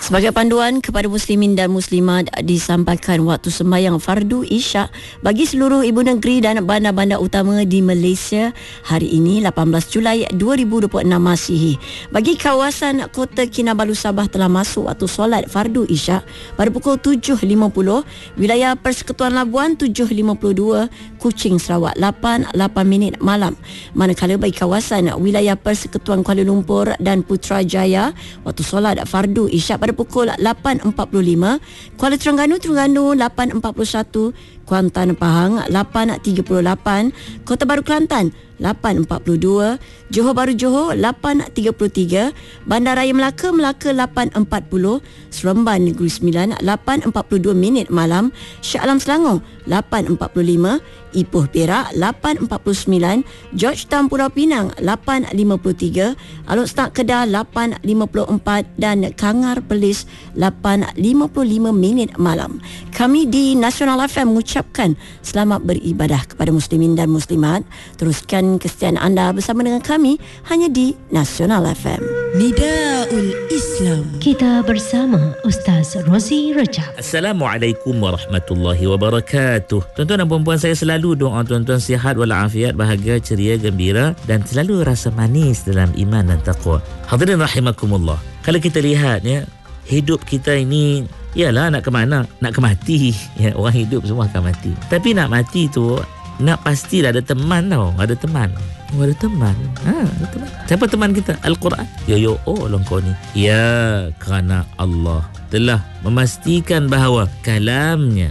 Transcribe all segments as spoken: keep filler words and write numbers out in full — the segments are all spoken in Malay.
Sebagai panduan kepada muslimin dan muslimat, disampaikan waktu sembahyang fardu isyak bagi seluruh ibu negeri dan bandar-bandar utama di Malaysia hari ini lapan belas Julai dua ribu dua puluh enam Masihi. Bagi kawasan Kota Kinabalu Sabah telah masuk waktu solat fardu isyak pada pukul tujuh lima puluh, wilayah Persekutuan Labuan tujuh lima puluh dua, Kuching Sarawak lapan lapan minit malam. Manakala bagi kawasan wilayah Persekutuan Kuala Lumpur dan Putrajaya, waktu solat fardu isyak pada pukul lapan empat puluh lima, Kuala Terengganu Terengganu lapan empat puluh satu, Kuantan Pahang lapan tiga puluh lapan, Kota Baru Kelantan lapan empat puluh dua, Johor Bahru Johor lapan tiga puluh tiga, Bandaraya Melaka Melaka lapan empat puluh, Seremban Negeri Sembilan lapan empat puluh dua minit malam, Shah Alam Selangor lapan empat puluh lima, Ipoh Perak lapan empat puluh sembilan, Georgetown Pulau Pinang lapan lima puluh tiga, Alor Setak Kedah lapan lima puluh empat dan Kangar Perlis lapan lima puluh lima minit malam. Kami di Nasional F M mengucapkan selamat beribadah kepada muslimin dan muslimat. Teruskan kesetiaan anda bersama dengan kami hanya di Nasional F M. Nidaul Islam. Kita bersama Ustaz Rozi Rajab. Assalamualaikum warahmatullahi wabarakatuh. Tuan-tuan dan puan-puan, saya selalu doa tuan-tuan sihat walafiat, bahagia, ceria, gembira dan selalu rasa manis dalam iman dan taqwa. Hadirin rahimakumullah. Kalau kita lihat ya, hidup kita ini ialah nak ke mana? Nak ke mati. Ya, orang hidup semua akan mati. Tapi nak mati tu nak pastilah ada teman tau. Ada teman. Oh, ada teman. Ha, ada teman. Siapa teman kita? Al-Quran. Yo yo oh longkau ni. Ya, kerana Allah telah memastikan bahawa kalamnya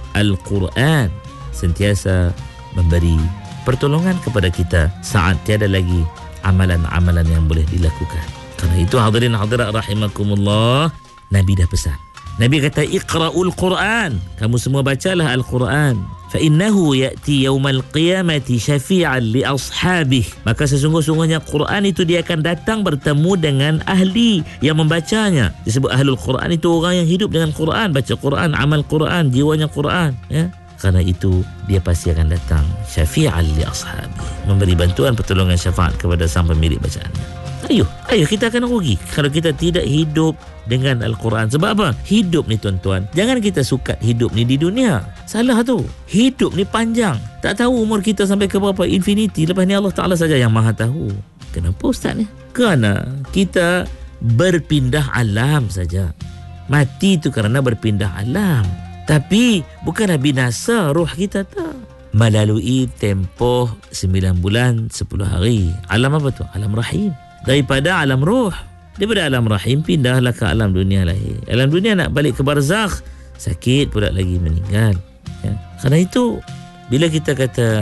Al-Quran sentiasa memberi pertolongan kepada kita saat tiada lagi amalan-amalan yang boleh dilakukan. Kerana itu hadirin hadirat rahimakumullah, Nabi dah pesan. Nabi kata, Iqra'ul Quran. Kamu semua bacalah Al-Quran. فَإِنَّهُ يَأْتِي يَوْمَ الْقِيَامَةِ شَفِيعًا لِأَصْحَابِهِ. Maka sesungguh-sungguhnya Quran itu dia akan datang bertemu dengan ahli yang membacanya. Disebut Ahlul Quran itu orang yang hidup dengan Quran, baca Quran, amal Quran, jiwanya Quran. Ya? Kerana itu dia pasti akan datang syafi'an li ashabi, memberi bantuan, pertolongan, syafaat kepada sang pemilik bacaannya. Ayuh, ayuh kita akan rugi kalau kita tidak hidup dengan Al-Quran. Sebab apa? Hidup ni tuan-tuan, jangan kita sukat hidup ni di dunia. Salah tu. Hidup ni panjang. Tak tahu umur kita sampai ke berapa, infinity. Lepas ni Allah Ta'ala saja yang maha tahu. Kenapa Ustaz ni? Kerana kita berpindah alam saja. Mati tu kerana berpindah alam. Tapi bukanlah binasa roh kita tak. Melalui tempoh sembilan bulan sepuluh hari. Alam apa tu? Alam rahim. Daripada alam roh, daripada alam rahim pindahlah ke alam dunia lahir. Alam dunia nak balik ke barzakh, sakit pula lagi meninggal. Ya. Kerana itu bila kita kata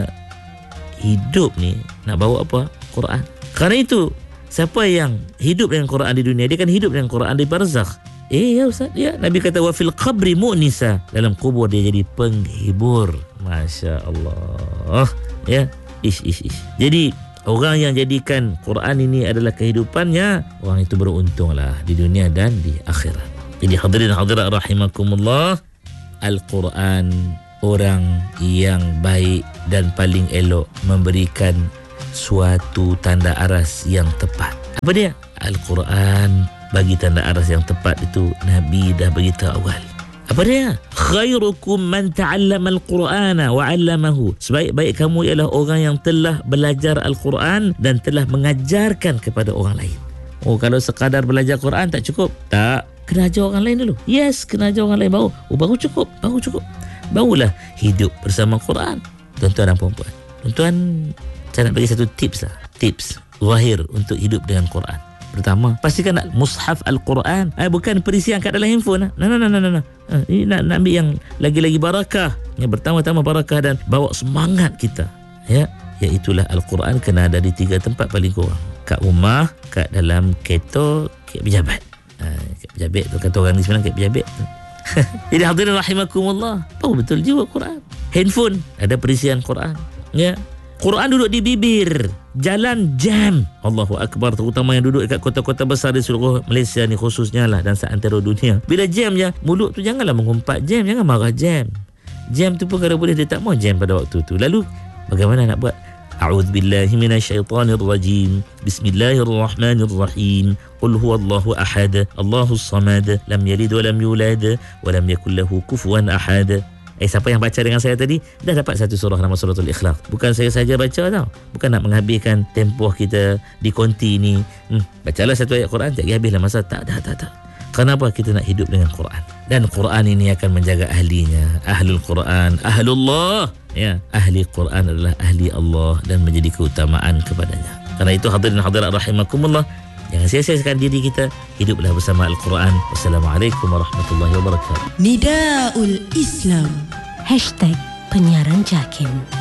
hidup ni nak bawa apa? Quran. Kerana itu siapa yang hidup dengan Quran di dunia, dia kan hidup dengan Quran di barzakh. Eh ya Ustaz, ya Nabi kata wa fil qabri mu'nisa, dalam kubur dia jadi penghibur. Masya Allah. Ya, ish ish ish. Jadi orang yang jadikan Quran ini adalah kehidupannya, orang itu beruntunglah di dunia dan di akhirat. Jadi hadirin hadirat rahimakumullah, Al-Quran orang yang baik dan paling elok memberikan suatu tanda aras yang tepat. Apa dia? Al-Quran bagi tanda aras yang tepat itu Nabi dah beritahu awal. Apa dia? Khairukum man ta'allama al-Qur'ana wa 'allamahu. Sebaik-baik kamu ialah orang yang telah belajar Al-Quran dan telah mengajarkan kepada orang lain. Oh, kalau sekadar belajar Quran tak cukup. Tak, kena ajar orang lain dulu. Yes, kena ajar orang lain baru. Oh, baru cukup, baru cukup. Barulah hidup bersama Quran. Tuan-tuan dan puan-puan. Tuan-tuan, saya nak bagi satu tips lah. Tips zahir untuk hidup dengan Quran. Pertama, pastikan nak mushaf Al-Quran. Eh, bukan perisian kat dalam handphone. Nah, nah, nah, nah, nah. Eh, ini nak, nak ambil yang lagi-lagi barakah. Yang pertama-tama barakah dan bawa semangat kita. Ya, iaitulah Al-Quran kena ada di tiga tempat paling kurang. Kat rumah, kat dalam kereta, kat pejabat. Eh, kat pejabat tu kata orang ni sebenarnya kat pejabat tu. Jadi hadirin rahimakumullah, tahu betul jiwa Quran. Handphone ada perisian Quran. Ya. Quran duduk di bibir, jalan jam. Allahu Akbar, terutama yang duduk dekat kota-kota besar di seluruh Malaysia ni khususnya lah dan seantero dunia. Bila jam je, mulut tu janganlah mengumpat jam, jangan marah jam. Jam tu pun kalau boleh dia tak mau jam pada waktu tu. Lalu bagaimana nak buat? A'udzu billahi minasyaitonir rajim. Bismillahirrahmanirrahim. Qul huwallahu ahad, Allahus samad, lam yalid wa lam yulad wa lam yakul lahu kufuwan ahad. Eh, siapa yang baca dengan saya tadi dah dapat satu surah nama suratul Ikhlas. Bukan saya saja baca tau. Bukan nak menghabiskan tempoh kita di konti ni. Hmm, bacalah satu ayat Quran, tak habislah masa. Tak, tak, tak, tak. Kenapa kita nak hidup dengan Quran? Dan Quran ini akan menjaga ahlinya. Ahlul Quran, ahlullah. Ya, ahli Quran adalah ahli Allah dan menjadi keutamaan kepadanya. Karena itu hadirin hadirat rahimakumullah, jangan sia-siakan diri kita, hiduplah bersama Al-Quran. Wassalamualaikum warahmatullahi wabarakatuh. Nidaul Islam Hashtag Penyiaran Jakim.